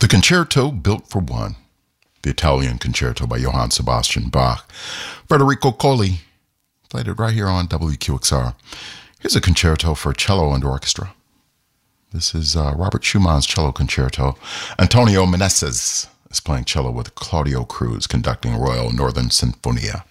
Concerto Built for One, the Italian Concerto by Johann Sebastian Bach. Federico Colli played it right here on WQXR. Here's a concerto for cello and orchestra. This is Robert Schumann's cello concerto. Antonio Meneses is playing cello with Claudio Cruz conducting Royal Northern Sinfonia.